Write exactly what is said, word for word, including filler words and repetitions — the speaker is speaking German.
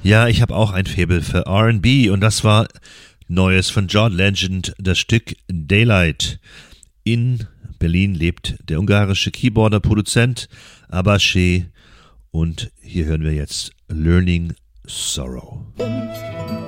Ja, ich habe auch ein Faible für R and B und das war Neues von John Legend, das Stück Daylight. In Berlin lebt der ungarische Keyboarder, Produzent Abaché und hier hören wir jetzt Learning Sorrow.